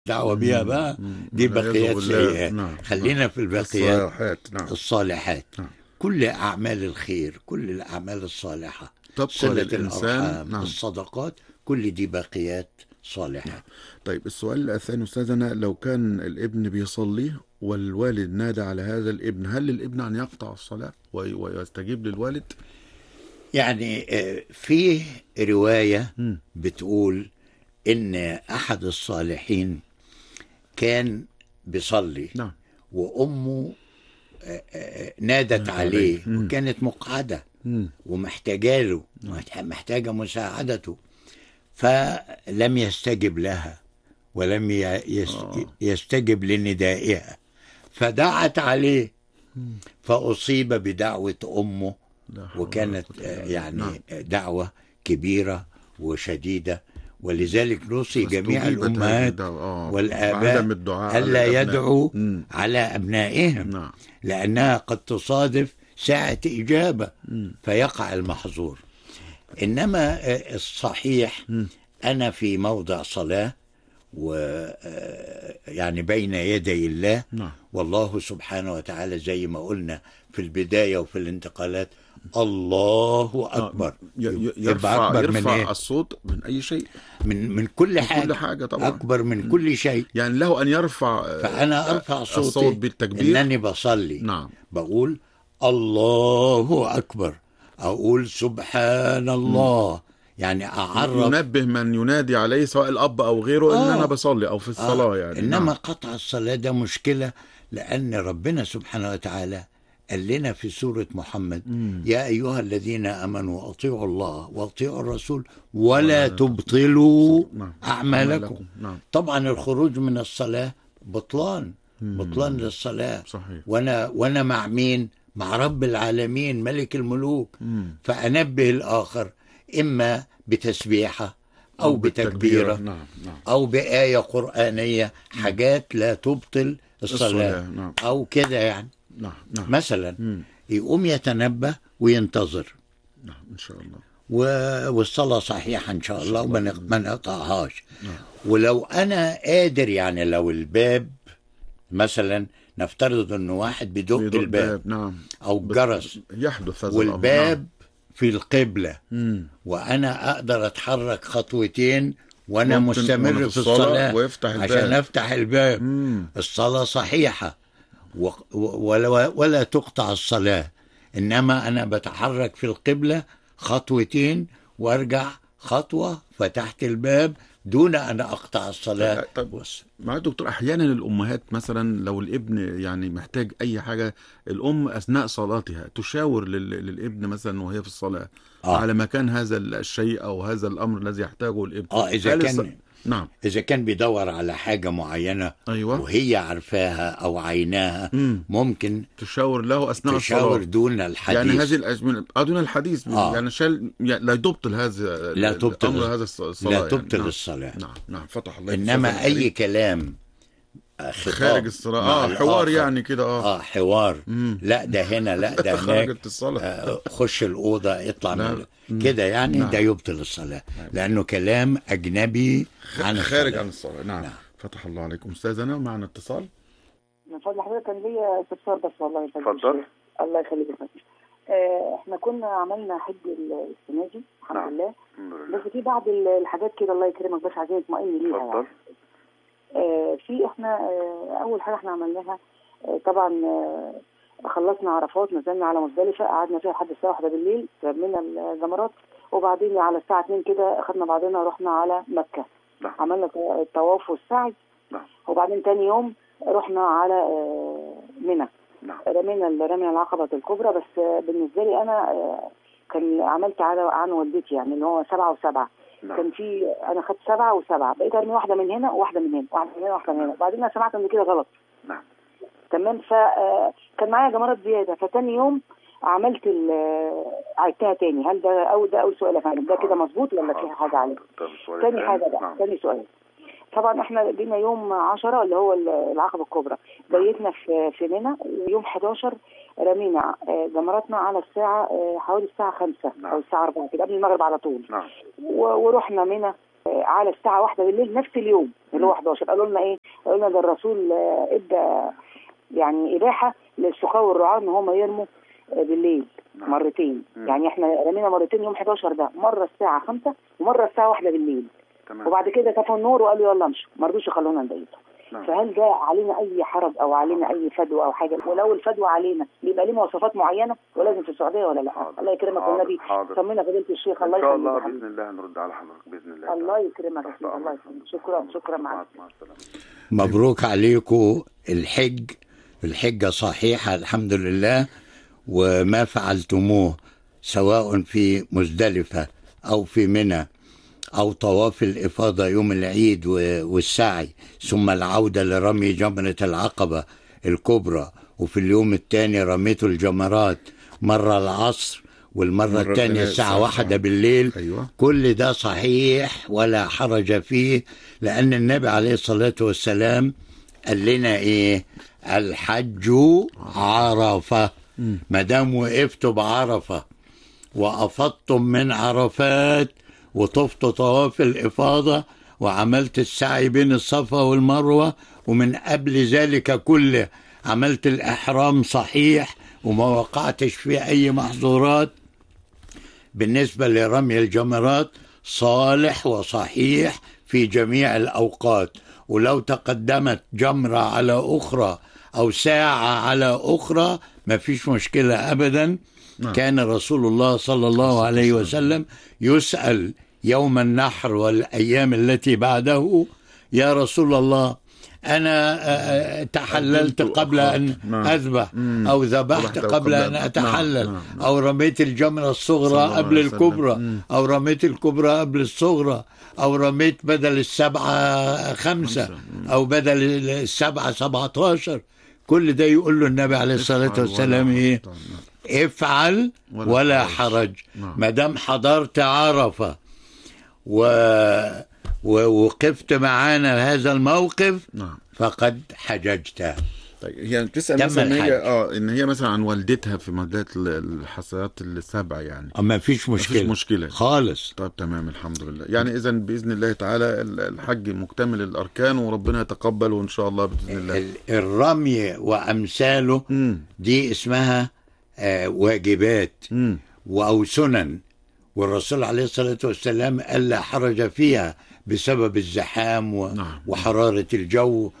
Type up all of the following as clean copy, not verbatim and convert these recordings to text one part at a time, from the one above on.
دعوة بيها بقى، دي والعياذ بقيات بالله. سيئات. نعم نعم. خلينا في البقيات الصالحات. نعم الصالحات. نعم. كل أعمال الخير، كل الأعمال الصالحة، تبقى صلة للإنسان. الأرحام، نعم الصدقات، كل دي باقيات نعم. صالحات. طيب السؤال الثاني أستاذنا، لو كان الابن بيصلي والوالد نادى على هذا الابن، هل للابن أن يقطع الصلاة ويستجيب للوالد؟ يعني فيه رواية مم. بتقول إن أحد الصالحين كان بيصلي، نعم. وأمه نادت نادى عليه. عليه وكانت مقعدة مم. ومحتاجة له، نعم. محتاجة مساعدته، فلم يستجب لها، ولم آه. يستجب لندائها، فدعت عليه، فأصيب بدعوة أمه، لا حول ولا وكانت قوة إلا بالله. نعم. يعني دعوة كبيرة وشديدة. ولذلك نوصي جميع فاستجيبت هذه الأمهات الدعوة والآباء بعدم الدعاء على ألا الأبناء. يدعوا على أبنائهم، نعم. لأنها قد تصادف ساعة إجابة فيقع المحظور. إنما الصحيح، أنا في موضع صلاة، و يعني بين يدي الله، نعم. والله سبحانه وتعالى زي ما قلنا في البداية وفي الانتقالات، الله أكبر. يبقى أكبر من يرفع إيه؟ الصوت من أي شيء. من كل من كل حاجة، حاجة طبعا. أكبر من كل شيء. يعني له أن يرفع فأنا أرفع الصوت صوتي بالتكبير. إنني بصلي، نعم. بقول الله أكبر، أقول سبحان الله، يعني أعرف. ينبه من ينادي عليه سواء الأب أو غيره إن أنا آه بصلي أو في الصلاة يعني. إنما نعم. قطع الصلاة ده مشكلة، لأن ربنا سبحانه وتعالى قال لنا في سورة محمد: يا أيها الذين آمنوا أطيعوا الله وأطيعوا الرسول ولا ولا تبطلوا نعم أعمالكم. أعمالكم. نعم. طبعا الخروج من الصلاة بطلان، بطلان للصلاة. صحيح. وأنا مع مين؟ مع رب العالمين ملك الملوك. فأنبه الآخر إما بتسبيحة أو أو بالتكبيرة. بتكبيرة نعم نعم. أو بآية قرآنية، حاجات لا تبطل الصلاة، الصلاة. نعم أو كده يعني. نعم نعم. مثلا يقوم يتنبه وينتظر، نعم إن شاء الله. والصلاة صحيحة إن شاء إن شاء الله، الله وما بإذن ما الله. نقطعهاش. نعم. ولو أنا قادر، يعني لو الباب مثلا، نفترض إنه واحد بيدق بيدق الباب باب. نعم. أو الجرس، يحدث هذا الأمر. نعم. والباب في القبلة، وأنا أقدر أتحرك خطوتين وأنا ممكن وأنا في مستمر في الصلاة الصلاة ويفتح عشان الباب. أفتح الباب، الصلاة صحيحة، ولا تقطع الصلاة. إنما أنا بتحرك في القبلة خطوتين وأرجع خطوة، فتحت الباب دون أن أقطع الصلاة. طب مع الدكتور، احيانا الامهات مثلا لو الابن يعني محتاج اي حاجه، الام اثناء صلاتها تشاور للابن مثلا وهي في الصلاه على مكان هذا الشيء او هذا الامر الذي يحتاجه الابن. إذا كان نعم. إذا كان بيدور على حاجة معينة ايوه. وهي عارفاها أو عيناها، ممكن تشاور له اثناء تشاور الصلاه. دون يعني هذه الحديث. الازمنه دون الحديث. يعني يعني لا يبطل هذا لا الامر تبطل هذا لا الصلاه يعني. تبطل نعم الصلاة. نعم نعم. فتح الله استاذنا إنما أي الكريم. كلام خارج خطاب الصلاه. مع حوار الآخر، يعني كده. حوار، لا ده هنا لا ده هناك، خرجت الصلاه. خش الأوضة اطلع لا. كده، يعني ده نعم. يبطل الصلاة، لأنه كلام أجنبي عن خارج الصلاة. عن الصلاة. نعم. نعم. فتح الله عليكم أستاذنا. معنا اتصال. من فضل حضرتك كان ليا استفسار بس والله. اتفضل. الله يخليك يا فندم. احنا كنا عملنا حج السنه دي الحمد لله. بس في بعض الحاجات كده الله يكرمك بس عايزين نطمئن ليها. اتفضل. في احنا اول حاجه احنا عملناها طبعا خلصنا عرفات، نزلنا على مزدلفه، قعدنا فيها لحد الساعه 1 بالليل، رمينا الجمرات، وبعدين على الساعه 2 كده اخذنا بعضنا رحنا على مكه. نعم. عملنا الطواف والسعي. نعم. وبعدين تاني يوم رحنا على منى. نعم. رمينا العقبة الكبرى. بس بالنسبة لي أنا كان عملت عن والدتي، يعني اللي هو 7 و7. نعم. كان في أنا خدت 7 و7، بقيت أرمي واحدة من هنا وواحدة من هنا، واحدة من هنا وواحدة من هنا. وبعدين أنا سمعت إن كده غلط. نعم. تمام. فكان معايا جمرات زيادة، فتاني يوم عملت عدتها تاني. هل ده أول سؤال يا فندم؟ ده كده مظبوط ولا في حاجة عليه؟ تاني حاجة بقى. نعم. تاني سؤال. طبعا احنا جينا يوم 10 اللي هو العقبة الكبرى، بيتنا في منى. ويوم 11 رمينا جمراتنا على الساعة حوالي الساعة 5 أو الساعة 4 كده، قبل المغرب على طول. نعم. ورحنا منى على الساعة 1 بالليل نفس اليوم اللي هو 11. قالوا لنا ايه؟ قالوا لنا ده الرسول ادى يعني إباحة للسقاة والرعاة ان هم يرموا بالليل مرتين. يعني احنا رمينا مرتين يوم 11 ده، مرة الساعة 5 ومرة الساعة 1 بالليل. وبعد كده طفوا النور وقالوا يلا امشوا، ما رضوش يخلونا نبيته. فهل ده علينا اي حرج او علينا اي فدوى او حاجه؟ ولو الفدوى علينا بيبقى ليه مواصفات معينه ولازم في السعوديه ولا لا؟ الله يكرمك والنبي. طمنا فضيله الشيخ. الله يكرمك. ان شاء الله باذن الله نرد على حضرتك باذن الله. الله يكرمك يا سيدي. الله يكرمك. شكرا مع السلامه. مبروك عليكم الحج. الحجه صحيحه الحمد لله، وما فعلتموه سواء في مزدلفه او في منى أو طواف الإفاضة يوم العيد والسعي، ثم العودة لرمي جمرة العقبة الكبرى، وفي اليوم الثاني رميتوا الجمرات مرة العصر والمرة الثانية الساعة 1 بالليل. أيوة. كل ده صحيح ولا حرج فيه، لأن النبي عليه الصلاة والسلام قال لنا إيه؟ الحج عرفة. مدام وقفتوا بعرفة وأفضتم من عرفات وطفت طواف الإفاضة وعملت السعي بين الصفا والمروة، ومن قبل ذلك كله عملت الإحرام صحيح وما وقعتش في أي محظورات، بالنسبة لرمي الجمرات صالح وصحيح في جميع الأوقات. ولو تقدمت جمرة على أخرى أو ساعة على أخرى ما فيش مشكلة أبدا. كان رسول الله صلى الله عليه وسلم يسأل يوم النحر والأيام التي بعده: يا رسول الله أنا تحللت قبل أن أذبح، أو ذبحت قبل أن أتحلل، أو رميت الجمرة الصغرى قبل الكبرى، أو رميت الكبرى قبل الصغرى، أو رميت بدل السبعة 5 أو بدل السبعة 17. كل ده يقول له النبي عليه الصلاة والسلام إيه؟ افعل ولا حرج. ما دام حضرت عرفة ووقفت معانا هذا الموقف فقد حججت. طيب هي بتسأل مثلا ان هي مثلا عن والدتها في مدة الحصيات ال7 يعني. ما فيش مشكلة خالص. طيب تمام الحمد لله. يعني اذا بإذن الله تعالى الحج مكتمل الأركان وربنا يتقبله إن شاء الله بإذن الله. الرمي وأمثاله دي اسمها واجبات أو سنن، والرسول عليه الصلاة والسلام قال لا حرج فيها بسبب الزحام وحرارة الجو،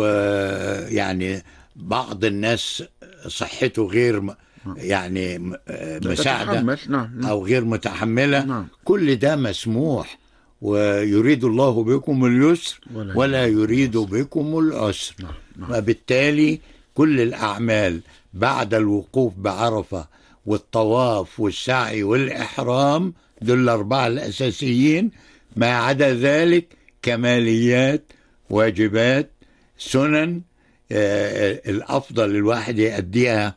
ويعني بعض الناس صحته غير يعني مساعدة أو غير متحملة. كل ده مسموح، ويريد الله بكم اليسر ولا يريد بكم العسر. وبالتالي كل الأعمال بعد الوقوف بعرفة والطواف والسعي والإحرام دول الأربعة الأساسيين، ما عدا ذلك كماليات واجبات سنن الأفضل الواحد يؤديها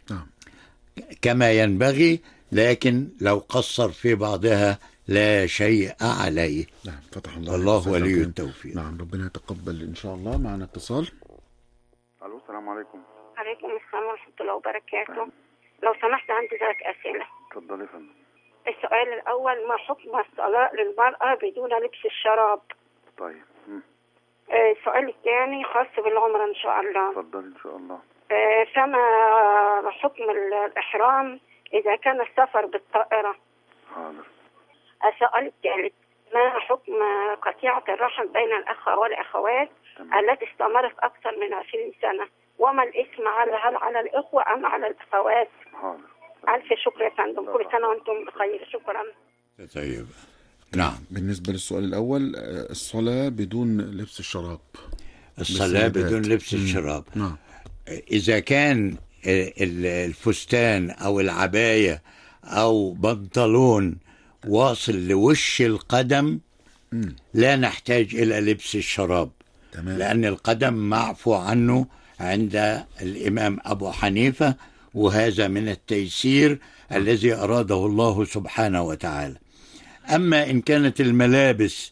كما ينبغي، لكن لو قصر في بعضها لا شيء عليه. نعم فتح الله. الله ولي التوفيق. نعم ربنا يتقبل إن شاء الله. معنا اتصال. ألو السلام عليكم. عليكم السلام ورحمة الله وبركاته. لو سمحت عندي 3 أسئلة. اتفضلي يا فندم. السؤال الأول: ما حكم الصلاة للمرأة بدون لبس الشراب؟ طيب. السؤال الثاني خاص بالعمرة إن شاء الله. اتفضلي إن شاء الله. فما حكم الإحرام إذا كان السفر بالطائرة؟ حاضر. السؤال الثالث: ما حكم قطيعة الرحم بين الأخ والأخوات التي استمرت أكثر من 20 سنة؟ وما الاسم هل على الإخوة أم على الأخوات؟ حاضر. ألف شكر يا فندم. كل سنة وأنتم بخير. شكرا. طيب. نعم. بالنسبة للسؤال الأول، الصلاة بدون لبس الشراب. الصلاة بدون لبس الشراب. نعم. إذا كان الفستان أو العباية أو بنطلون واصل لوش القدم لا نحتاج إلى لبس الشراب. تمام. لأن القدم معفو عنه عند الإمام أبو حنيفة، وهذا من التيسير الذي أراده الله سبحانه وتعالى. أما إن كانت الملابس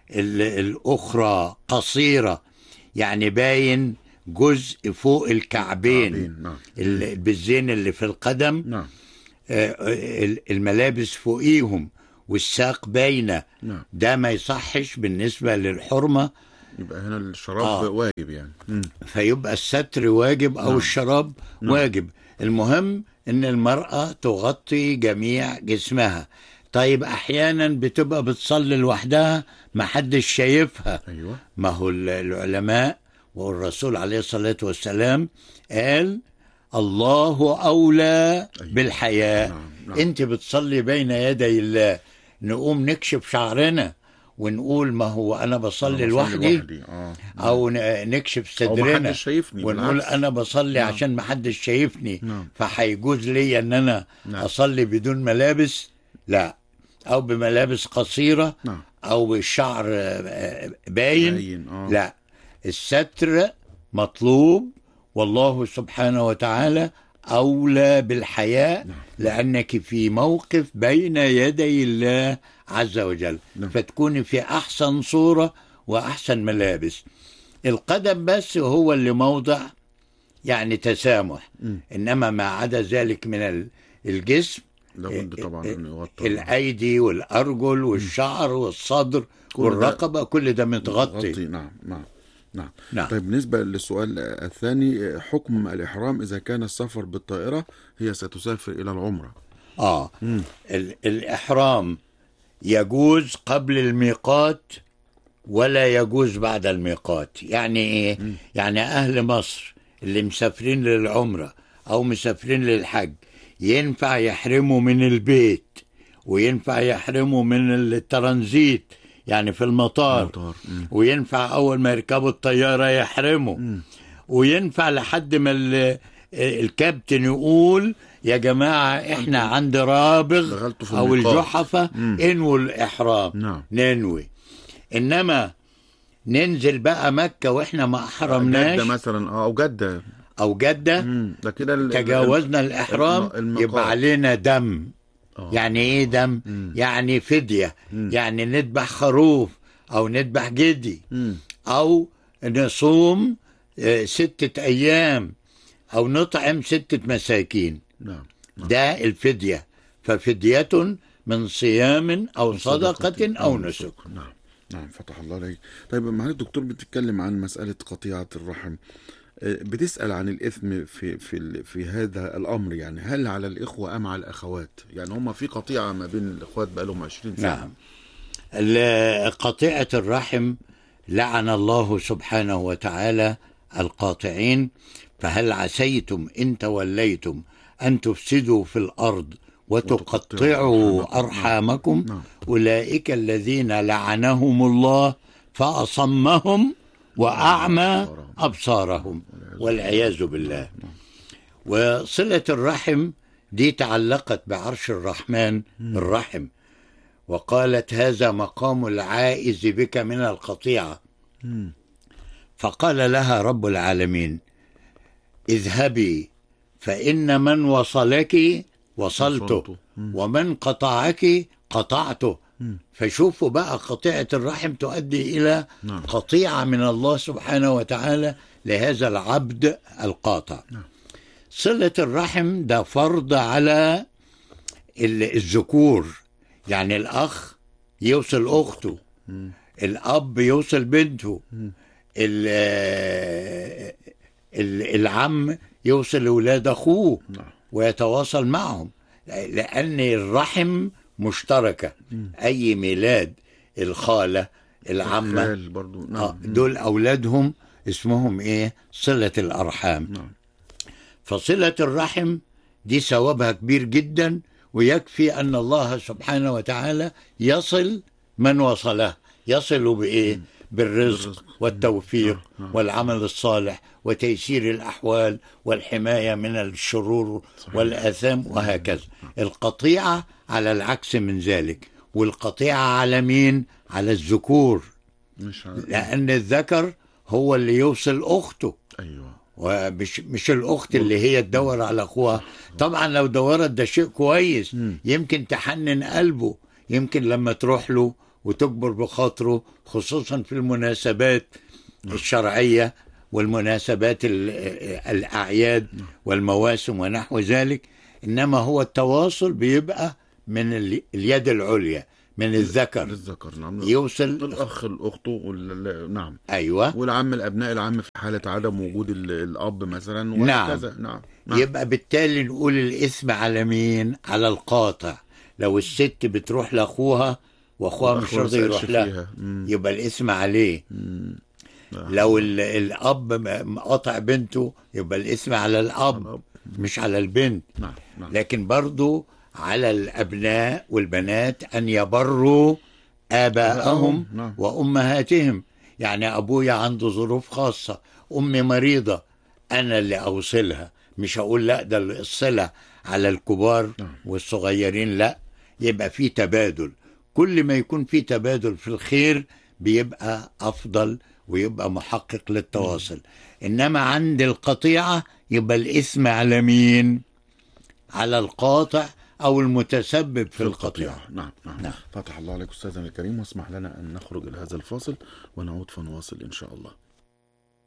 الأخرى قصيرة يعني باين جزء فوق الكعبين بالزين اللي في القدم، الملابس فوقيهم والساق باينة، ده ما يصحش بالنسبة للحرمة. يبقى هنا الشراب واجب يعني. فيبقى الستر واجب أو الشراب واجب. المهم إن المرأة تغطي جميع جسمها. طيب أحيانا بتبقى بتصلي لوحدها ما حدش شايفها. أيوة. ما هو العلماء والرسول عليه الصلاة والسلام قال الله أولى بالحياء. أنت بتصلي بين يدي الله، نقوم نكشف شعرنا ونقول ما هو أنا بصلي لوحدي، أو نكشف صدرنا ونقول أنا بصلي عشان ما حدش شايفني، فهيجوز لي أن أنا أصلي بدون ملابس؟ لا، أو بملابس قصيرة أو بالشعر باين. لا، الستر مطلوب، والله سبحانه وتعالى أولى بالحياء، لأنك في موقف بين يدي الله عز وجل، فتكوني في أحسن صورة وأحسن ملابس. القدم بس هو اللي موضع يعني تسامح، إنما ما عدا ذلك من الجسم لابد طبعا أن يغطى، الأيدي والأرجل والشعر والصدر والرقبة، كل ده متغطي. نعم. طيب بالنسبة للسؤال الثاني، حكم الإحرام إذا كان السفر بالطائرة هي ستسافر إلى العمرة. الإحرام يجوز قبل الميقات ولا يجوز بعد الميقات. يعني إيه؟ يعني أهل مصر اللي مسافرين للعمرة أو مسافرين للحج ينفع يحرموا من البيت، وينفع يحرموا من الترانزيت يعني في المطار، وينفع أول ما يركبوا الطيارة يحرموا، وينفع لحد ما الكابتن يقول يا جماعة احنا عند رابغ أو الجحفة انووا الإحرام. ننوي. إنما ننزل بقى مكة واحنا ما أحرمناش، جدة مثلا أو جدة ده كده تجاوزنا الإحرام، يبقى علينا دم. يعني ايه دم؟ يعني فدية. يعني نذبح خروف او نذبح جدي، او نصوم 6 أيام، او نطعم 6 مساكين. ده الفدية. ففدية من صيام او صدقة او نسك. نعم فتح الله عليك. طيب معالي الدكتور، بتتكلم عن مسألة قطيعة الرحم، بتسأل عن الإثم في هذا الأمر، يعني هل على الإخوة أم على الأخوات؟ يعني هم في قطيعة ما بين الإخوات بقالهم 20 سنة. نعم. قطيعة الرحم لعن الله سبحانه وتعالى القاطعين، فهل عسيتم إن توليتم أن تفسدوا في الأرض وتقطعوا أرحامكم؟ أولئك الذين لعنهم الله فأصمهم وأعمى أبصارهم والعياذ بالله. وصلة الرحم دي تعلقت بعرش الرحمن الرحم، وقالت هذا مقام العائز بك من القطيعة. فقال لها رب العالمين اذهبي فإن من وصلك وصلته ومن قطعك قطعته. فشوفوا بقى قطيعة الرحم تؤدي إلى قطيعة من الله سبحانه وتعالى لهذا العبد القاطع. صلة الرحم ده فرض على الذكور، يعني الأخ يوصل أخته، الأب يوصل بنته، العم يوصل أولاد أخوه ويتواصل معهم، لأن الرحم مشتركة. أي ميلاد الخالة العمة دول أولادهم اسمهم إيه؟ صلة الأرحام. فصلة الرحم دي ثوابها كبير جدا، ويكفي أن الله سبحانه وتعالى يصل من وصله. يصل بإيه؟ بالرزق والتوفيق والعمل الصالح وتيسير الأحوال والحماية من الشرور والآثام وهكذا. القطيعة على العكس من ذلك، والقطيعة على مين؟ على الذكور، لأن الذكر هو اللي يوصل أخته. ومش الأخت اللي هي تدور على أخوها. طبعا لو دورت ده شيء كويس، يمكن تحنن قلبه، يمكن لما تروح له وتكبر بخاطره، خصوصا في المناسبات الشرعية والمناسبات الأعياد والمواسم ونحو ذلك. إنما هو التواصل بيبقى من اليد العليا، من الذكر للذكر، نعم، يوصل الأخ الأخت نعم، أيوة، والعم الأبناء العم في حالة عدم وجود الأب مثلا، وهكذا. نعم. يبقى بالتالي نقول الاسم على مين؟ على القاطع. لو الست بتروح لأخوها وأخوها مش راضي يروح لها يبقى الاسم عليه. لو الأب قاطع بنته يبقى الاسم على الأب مش على البنت. نعم. لكن برضو على الأبناء والبنات أن يبروا آباءهم نعم. وأمهاتهم. يعني أبويا عنده ظروف خاصة، أمي مريضة، أنا اللي أوصلها، مش هقول لا ده الصلة على الكبار والصغيرين، لا، يبقى في تبادل. كل ما يكون في تبادل في الخير بيبقى أفضل ويبقى محقق للتواصل. إنما عند القطيعة يبقى الاسم على مين؟ على القاطع أو المتسبب في القطيعة. نعم. فتح الله عليك أستاذنا الكريم، واسمح لنا أن نخرج إلى هذا الفاصل ونعود فنواصل إن شاء الله.